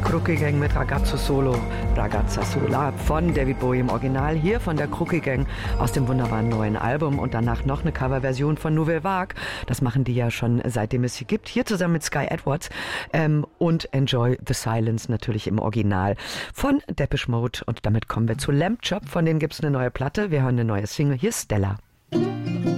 Crookie Gang mit Ragazzo Solo, Ragazza Sola von David Bowie im Original, hier von der Crookie Gang aus dem wunderbaren neuen Album und danach noch eine Coverversion von Nouvelle Vague. Das machen die ja schon seitdem es sie gibt. Hier zusammen mit Sky Edwards und Enjoy the Silence natürlich im Original von Depeche Mode. Und damit kommen wir zu Lamb Chop, von denen gibt es eine neue Platte. Wir hören eine neue Single. Hier ist Stella.